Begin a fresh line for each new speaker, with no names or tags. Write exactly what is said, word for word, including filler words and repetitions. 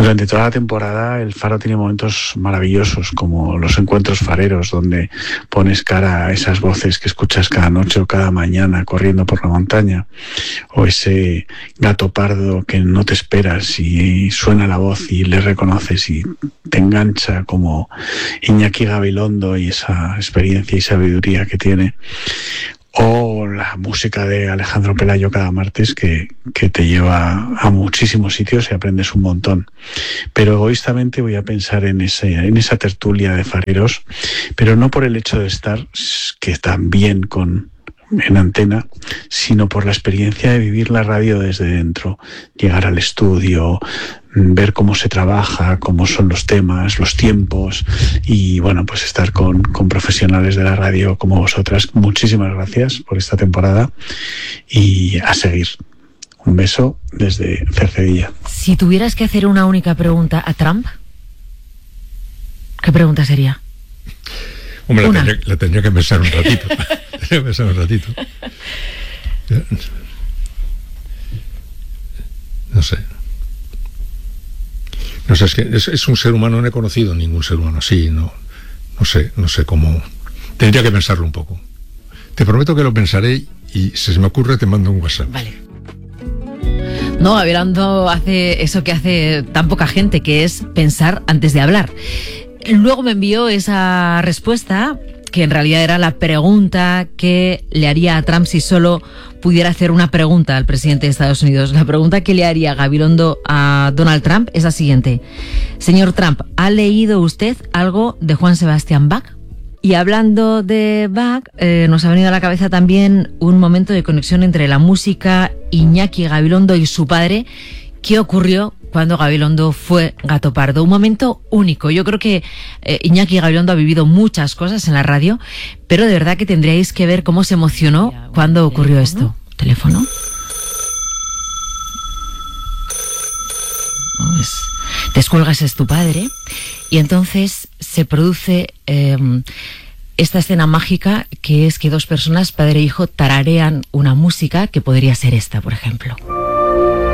Durante toda la temporada el Faro tiene momentos maravillosos, como los encuentros fareros, donde pones cara a esas voces que escuchas cada noche o cada mañana corriendo por la montaña, o ese gato pardo que no te esperas y suena la voz y le reconoces y te engancha, como Iñaki Gabilondo y esa experiencia y sabiduría que tiene. O la música de Alejandro Pelayo cada martes, que, que te lleva a muchísimos sitios y aprendes un montón. Pero egoístamente voy a pensar en, ese, en esa tertulia de fareros, pero no por el hecho de estar, que también con, en antena, sino por la experiencia de vivir la radio desde dentro, llegar al estudio, ver cómo se trabaja, cómo son los temas, los tiempos, y bueno, pues estar con, con profesionales de la radio como vosotras. Muchísimas gracias por esta temporada y a seguir. Un beso desde Cercedilla.
Si tuvieras que hacer una única pregunta a Trump, ¿qué pregunta sería?
Hombre, la tendría, la tendría que pensar un ratito. tendría que pensar un ratito. No sé. No sé, es que es, es un ser humano, no he conocido ningún ser humano así, no, no sé, no sé cómo. Tendría que pensarlo un poco. Te prometo que lo pensaré y si se me ocurre te mando un WhatsApp.
Vale. No, Gabilondo hace eso que hace tan poca gente, que es pensar antes de hablar. Luego me envió esa respuesta, que en realidad era la pregunta que le haría a Trump si solo pudiera hacer una pregunta al presidente de Estados Unidos. La pregunta que le haría Gabilondo a Donald Trump es la siguiente. Señor Trump, ¿ha leído usted algo de Juan Sebastián Bach? Y hablando de Bach, eh, nos ha venido a la cabeza también un momento de conexión entre la música, Iñaki Gabilondo y su padre. ¿Qué ocurrió cuando Gabilondo fue Gato Pardo? Un momento único. Yo creo que eh, Iñaki Gabilondo ha vivido muchas cosas en la radio, pero de verdad que tendríais que ver cómo se emocionó cuando ocurrió esto. ¿Teléfono? Pues, descuelgas, es tu padre, y entonces se produce eh, esta escena mágica, que es que dos personas, padre e hijo, tararean una música que podría ser esta, por ejemplo.